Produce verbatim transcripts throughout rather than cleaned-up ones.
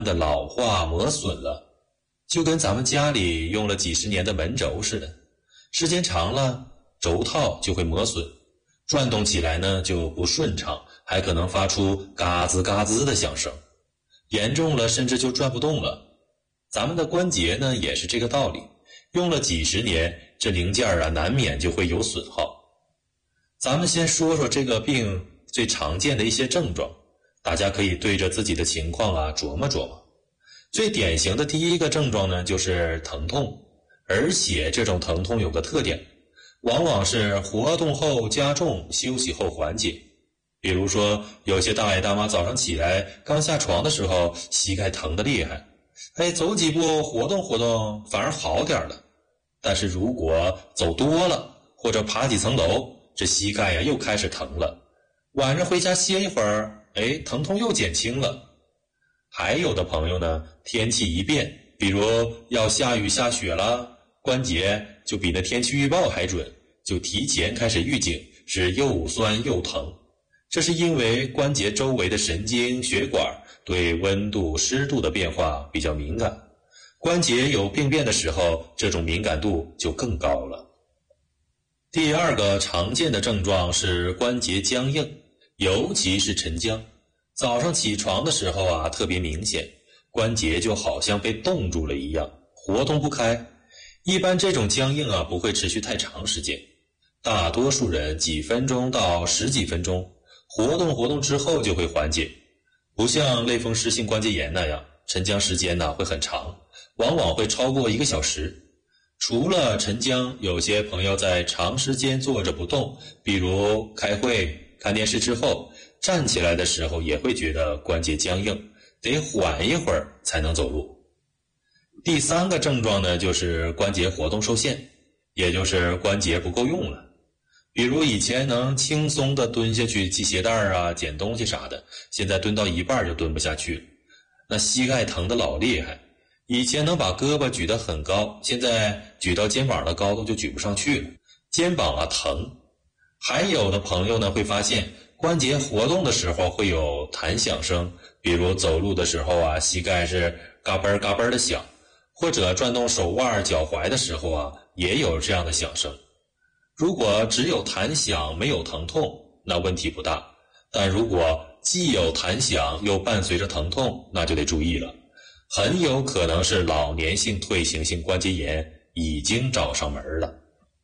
的老化磨损了，就跟咱们家里用了几十年的门轴似的，时间长了，轴套就会磨损，转动起来呢就不顺畅，还可能发出嘎吱嘎吱的响声，严重了甚至就转不动了。咱们的关节呢也是这个道理，用了几十年，这零件啊难免就会有损耗。咱们先说说这个病最常见的一些症状，大家可以对着自己的情况啊琢磨琢磨。最典型的第一个症状呢就是疼痛，而且这种疼痛有个特点，往往是活动后加重，休息后缓解。比如说有些大爷大妈早上起来刚下床的时候膝盖疼得厉害，哎，走几步活动活动反而好点了。但是如果走多了或者爬几层楼，这膝盖呀又开始疼了，晚上回家歇一会儿，哎，疼痛又减轻了。还有的朋友呢，天气一变，比如要下雨下雪了，关节就比那天气预报还准，就提前开始预警，是又酸又疼。这是因为关节周围的神经血管对温度湿度的变化比较敏感，关节有病变的时候，这种敏感度就更高了。第二个常见的症状是关节僵硬，尤其是晨僵。早上起床的时候啊，特别明显，关节就好像被冻住了一样，活动不开。一般这种僵硬啊，不会持续太长时间，大多数人几分钟到十几分钟，活动活动之后就会缓解。不像类风湿性关节炎那样，晨僵时间呢会很长，往往会超过一个小时。除了晨僵，有些朋友在长时间坐着不动，比如开会、看电视之后，站起来的时候也会觉得关节僵硬，得缓一会儿才能走路。第三个症状呢，就是关节活动受限，也就是关节不够用了。比如以前能轻松地蹲下去系鞋带啊、捡东西啥的，现在蹲到一半就蹲不下去了，那膝盖疼得老厉害。以前能把胳膊举得很高，现在举到肩膀的高度就举不上去了，肩膀啊疼。还有的朋友呢会发现关节活动的时候会有弹响声，比如走路的时候啊，膝盖是嘎嘣嘎嘣的响，或者转动手腕脚踝的时候啊，也有这样的响声。如果只有弹响没有疼痛，那问题不大，但如果既有弹响又伴随着疼痛，那就得注意了，很有可能是老年性退行性关节炎已经找上门了。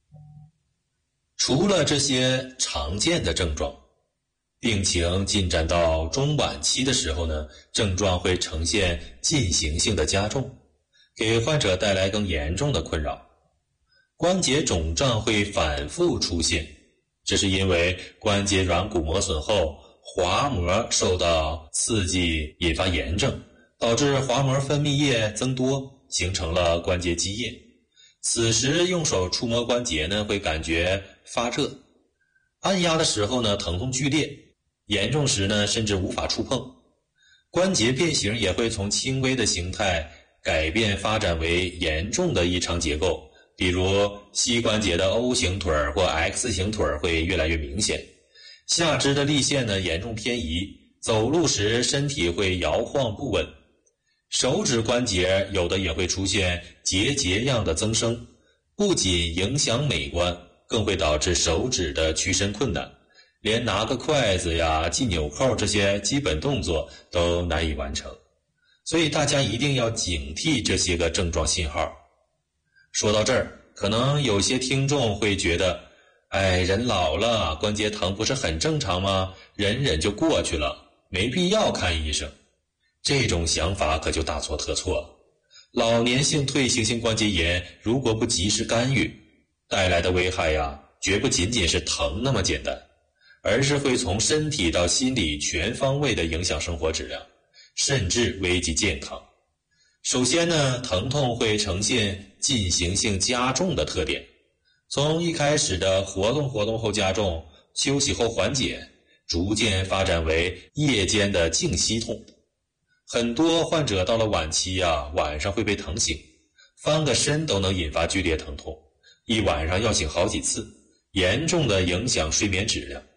除了这些常见的症状，病情进展到中晚期的时候呢，症状会呈现进行性的加重，给患者带来更严重的困扰。关节肿胀会反复出现，这是因为关节软骨磨损后，滑膜受到刺激引发炎症，导致滑膜分泌液增多，形成了关节积液。此时用手触摸关节呢，会感觉发热，按压的时候呢，疼痛剧烈，严重时呢，甚至无法触碰。关节变形也会从轻微的形态改变发展为严重的异常结构，比如膝关节的 O 型腿或 X 型腿会越来越明显，下肢的力线呢严重偏移，走路时身体会摇晃不稳，手指关节有的也会出现结节样的增生，不仅影响美观，更会导致手指的屈伸困难，连拿个筷子呀、系纽扣这些基本动作都难以完成。所以大家一定要警惕这些个症状信号。说到这儿，可能有些听众会觉得，哎，人老了，关节疼不是很正常吗？忍忍就过去了，没必要看医生。这种想法可就大错特错了。老年性退行性关节炎如果不及时干预，带来的危害呀，绝不仅仅是疼那么简单，而是会从身体到心理全方位的影响生活质量，甚至危及健康。首先呢，疼痛会呈现进行性加重的特点，从一开始的活动活动后加重，休息后缓解，逐渐发展为夜间的静息痛。很多患者到了晚期啊，晚上会被疼醒，翻个身都能引发剧烈疼痛，一晚上要醒好几次，严重的影响睡眠质量。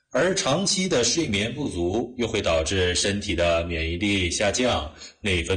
而长期的睡眠不足又会导致身体的免疫力下降，内分